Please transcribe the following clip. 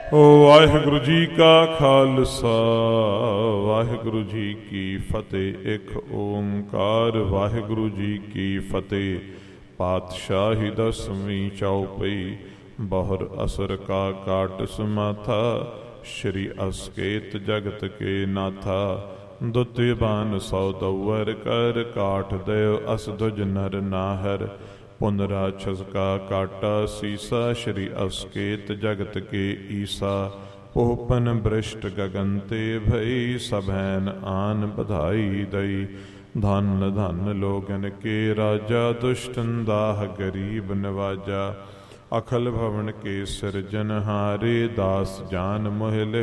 ਵਾਹਿਗੁਰੂ ਜੀ ਕਾ ਖਾਲਸਾ ਵਾਹਿਗੁਰੂ ਜੀ ਕੀ ਫਤਿਹ। ਇੱਕ ਓੰਕਾਰ ਵਾਹਿਗੁਰੂ ਜੀ ਕੀ ਫਤਿਹ। ਪਾਤਸ਼ਾਹੀ ਦਸਵੀਂ ਚੌਪਈ ਬਹੁਰ ਅਸਰ ਕਾ ਕਾਟ ਸਮਾਥਾ ਸ਼੍ਰੀ ਅਸਕੇਤ ਜਗਤ ਕੇ ਨਾਥਾ। ਦੁਤਿ ਬਾਨ ਸੌ ਦਊਰ ਕਰ ਕਾਠ ਦਇਓ ਅਸ ਦੁਜ ਨਰ ਨਾਹਰ ਪੁਨਰਾ ਛਸਕਾ ਕਾਟਾ ਸੀਸਾ ਸ਼੍ਰੀ ਅਸਕੇਤ ਜਗਤ ਕੇ ਈਸਾ। ਪੋਪਨ ਬ੍ਰਿਸ਼ਟ ਗਗਨ ਤੇ ਭਈ ਸਭੈਨ ਆਨ ਬਧਾਈ ਦਈ। ਧਨ ਧਨ ਲੋਗਨ ਕੇ ਰਾਜਾ ਦੁਸ਼ਟਨ ਦਾਹ ਗਰੀਬ ਨਵਾਜਾ। ਅਖਲ ਭਵਨ ਕੇ ਸਿਰਜਨਹਾਰੇ ਦਾਸ ਜਾਨ ਮੋਹਿ